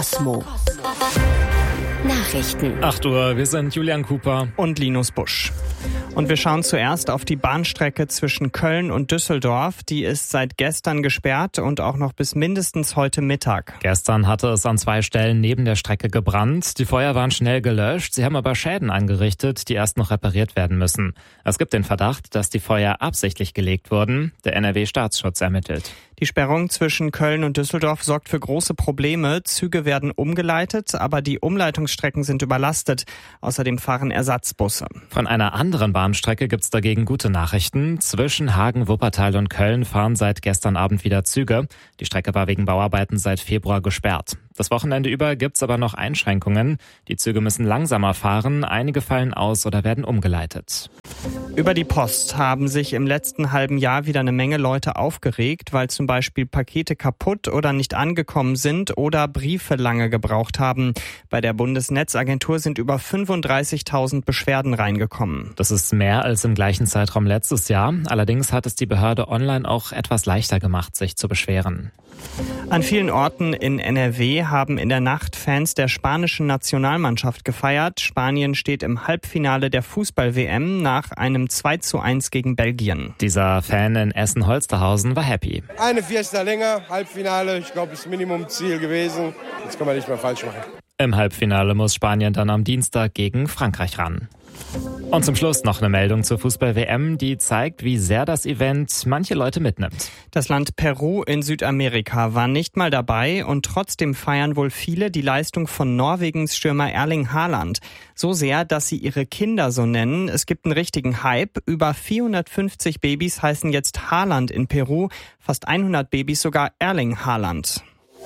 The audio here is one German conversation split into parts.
Cosmo. Nachrichten. 8 Uhr, wir sind Julian Cooper und Linus Busch. Und wir schauen zuerst auf die Bahnstrecke zwischen Köln und Düsseldorf. Die ist seit gestern gesperrt und auch noch bis mindestens heute Mittag. Gestern hatte es an 2 Stellen neben der Strecke gebrannt. Die Feuer waren schnell gelöscht. Sie haben aber Schäden angerichtet, die erst noch repariert werden müssen. Es gibt den Verdacht, dass die Feuer absichtlich gelegt wurden. Der NRW-Staatsschutz ermittelt. Die Sperrung zwischen Köln und Düsseldorf sorgt für große Probleme. Züge werden umgeleitet, aber die Umleitungsstrecken sind überlastet. Außerdem fahren Ersatzbusse. Von einer anderen Bahnstrecke gibt's dagegen gute Nachrichten. Zwischen Hagen, Wuppertal und Köln fahren seit gestern Abend wieder Züge. Die Strecke war wegen Bauarbeiten seit Februar gesperrt. Das Wochenende über gibt's aber noch Einschränkungen. Die Züge müssen langsamer fahren, einige fallen aus oder werden umgeleitet. Über die Post haben sich im letzten halben Jahr wieder eine Menge Leute aufgeregt, weil zum Beispiel Pakete kaputt oder nicht angekommen sind oder Briefe lange gebraucht haben. Bei der Bundesnetzagentur sind über 35.000 Beschwerden reingekommen. Das ist mehr als im gleichen Zeitraum letztes Jahr. Allerdings hat es die Behörde online auch etwas leichter gemacht, sich zu beschweren. An vielen Orten in NRW haben in der Nacht Fans der spanischen Nationalmannschaft gefeiert. Spanien steht im Halbfinale der Fußball-WM nach einem 2:1 gegen Belgien. Dieser Fan in Essen-Holsterhausen war happy. Eine Fiesta länger, Halbfinale, ich glaube, das Minimumziel gewesen. Jetzt kann man nicht mehr falsch machen. Im Halbfinale muss Spanien dann am Dienstag gegen Frankreich ran. Und zum Schluss noch eine Meldung zur Fußball-WM, die zeigt, wie sehr das Event manche Leute mitnimmt. Das Land Peru in Südamerika war nicht mal dabei und trotzdem feiern wohl viele die Leistung von Norwegens Stürmer Erling Haaland. So sehr, dass sie ihre Kinder so nennen. Es gibt einen richtigen Hype. Über 450 Babys heißen jetzt Haaland in Peru, fast 100 Babys sogar Erling Haaland.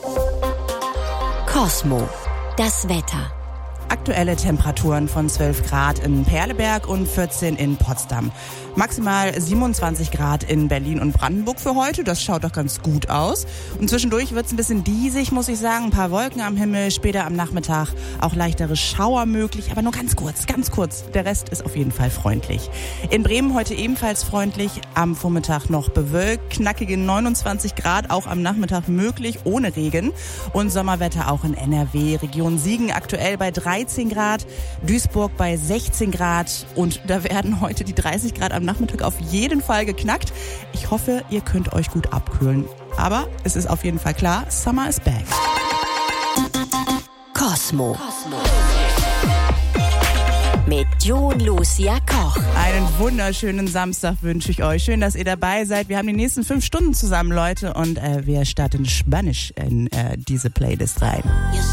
Cosmo, das Wetter. Aktuelle Temperaturen von 12 Grad in Perleberg und 14 in Potsdam. Maximal 27 Grad in Berlin und Brandenburg für heute. Das schaut doch ganz gut aus. Und zwischendurch wird es ein bisschen diesig, muss ich sagen. Ein paar Wolken am Himmel, später am Nachmittag auch leichtere Schauer möglich. Aber nur ganz kurz, ganz kurz. Der Rest ist auf jeden Fall freundlich. In Bremen heute ebenfalls freundlich. Am Vormittag noch bewölkt. Knackige 29 Grad, auch am Nachmittag möglich, ohne Regen. Und Sommerwetter auch in NRW. Region Siegen aktuell bei 13 Grad. Duisburg bei 16 Grad. Und da werden heute die 30 Grad am Nachmittag auf jeden Fall geknackt. Ich hoffe, ihr könnt euch gut abkühlen. Aber es ist auf jeden Fall klar, Summer is back. Cosmo. Mit Jon Lucia Koch. Einen wunderschönen Samstag wünsche ich euch. Schön, dass ihr dabei seid. Wir haben die nächsten 5 Stunden zusammen, Leute. Und wir starten Spanisch in diese Playlist rein.